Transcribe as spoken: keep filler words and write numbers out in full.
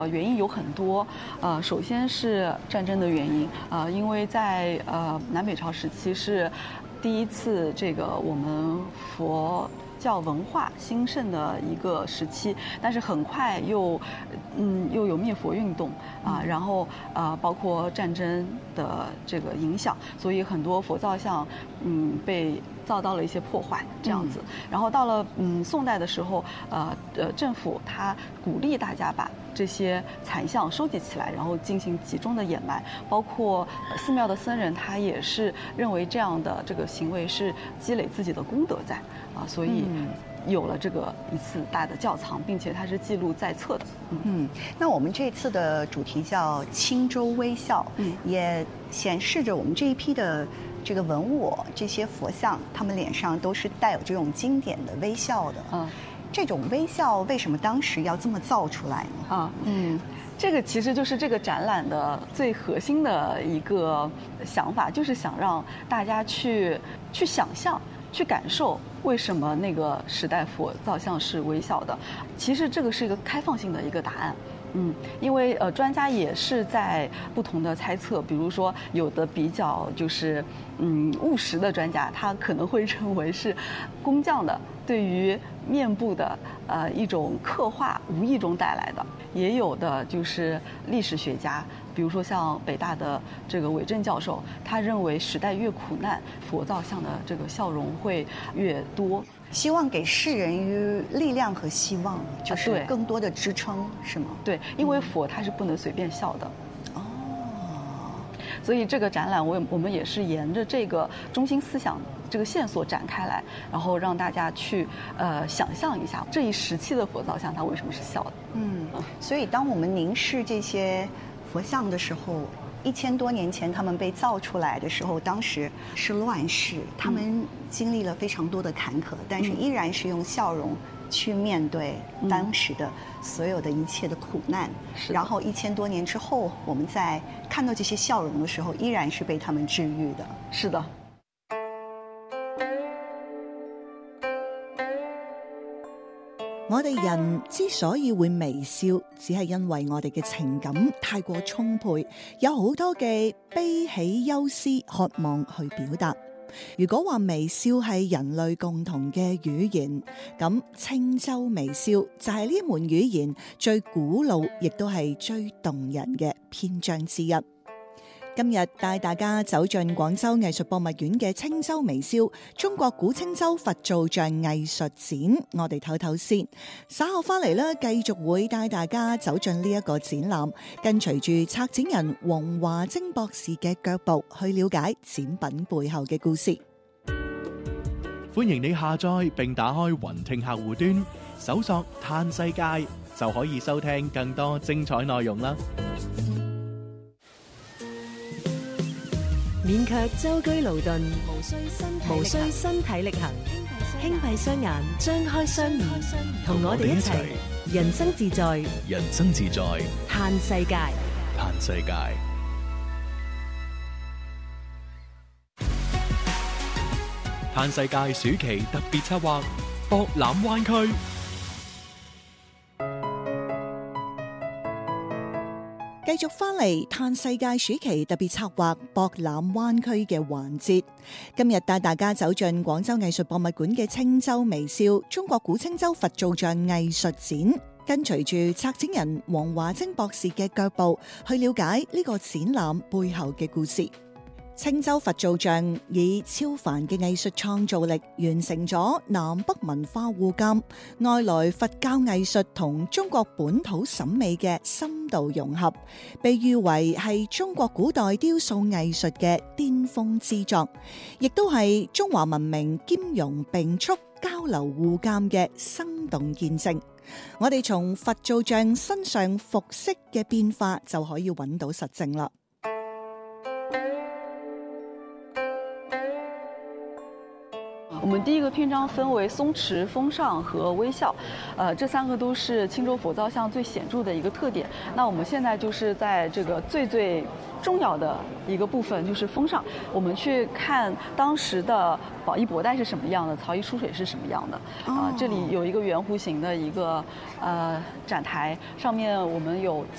呃，原因有很多，呃，首先是战争的原因，呃，因为在呃南北朝时期是第一次这个我们佛教文化兴盛的一个时期，但是很快又，嗯，又有灭佛运动啊，然后呃，包括战争的这个影响，所以很多佛造像，嗯，被遭到了一些破坏，这样子。然后到了嗯宋代的时候，呃呃，政府它鼓励大家把这些残像收集起来，然后进行集中的掩埋，包括寺庙的僧人他也是认为这样的这个行为是积累自己的功德在啊，所以有了这个一次大的窖藏，并且它是记录在册的。 嗯, 嗯那我们这次的主题叫青州微笑，嗯，也显示着我们这一批的这个文物，这些佛像，他们脸上都是带有这种经典的微笑的。嗯。这种微笑为什么当时要这么造出来呢？ 啊，嗯，这个其实就是这个展览的最核心的一个想法，就是想让大家去去想象、去感受为什么那个时代佛造像是微笑的。其实这个是一个开放性的一个答案。嗯，因为呃，专家也是在不同的猜测，比如说有的比较就是嗯务实的专家，他可能会认为是工匠的对于面部的呃一种刻画无意中带来的，也有的就是历史学家，比如说像北大的这个韦正教授，他认为时代越苦难，佛造像的这个笑容会越多。 希望给世人于力量和希望，就是更多的支撑，是吗？ 对，因为佛它是不能随便笑的。哦，所以这个展览，我我们也是沿着这个中心思想这个线索展开来，然后让大家去呃想象一下这一时期的佛造像它为什么是笑的。 嗯，所以当我们凝视这些佛像的时候，一千多年前他们被造出来的时候，当时是乱世，他们经历了非常多的坎坷，但是依然是用笑容去面对当时的所有的一切的苦难。嗯、然后一千多年之后，我们在看到这些笑容的时候，依然是被他们治愈的。 是的。 我哋人之所以會微笑，只係因為我哋嘅情感太過充沛，有好多嘅悲喜憂思渴望去表達。如果話微笑係人類共同嘅語言，咁青州微笑就係呢門語言最古老，亦都係最動人嘅篇章之一。今日帶大家走進廣州藝術博物館嘅青州微笑中國古青州佛造像藝術展，我哋唞唞先。稍後翻嚟咧，繼續會帶大家走進呢一個展覽，跟隨住策展人黃華晶博士嘅腳步，去了解展品背後嘅故事。 歡迎你下載並打開雲聽客戶端，搜索嘆世界，就可以收聽更多精彩內容啦。 免卻舟車勞頓，無需身體力行，輕閉雙眼，張開雙耳，同我哋一齊人生自在， 人生自在， 嘆世界， 嘆世界。嘆世界暑期特別策劃博覽灣區。 繼續返嚟嘆世界暑期特別策劃博覽灣區嘅環節，今日帶大家走進廣州藝術博物館嘅青州微笑中國古青州佛造像藝術展，跟隨住策展人黃華晶博士嘅腳步，去了解呢個展覽背後嘅故事。青州佛造像以超凡嘅藝術創造力，完成咗南北文化互鑑、外來佛教藝術同中國本土審美嘅深度融合，被譽為係中國古代雕塑藝術嘅巔峰之作，亦都係中華文明兼容並蓄、交流互鑑嘅生動見證。我哋從佛造像身上服飾嘅變化就可以揾到實證啦。 我们第一个篇章分为松弛、风尚和微笑，呃，这三个都是青州佛造像最显著的一个特点。那我们现在就是在这个最最重要的一个部分，就是风尚。我们去看当时的宝衣博带是什么样的，曹衣出水是什么样的。啊、呃，这里有一个圆弧形的一个呃展台，上面我们有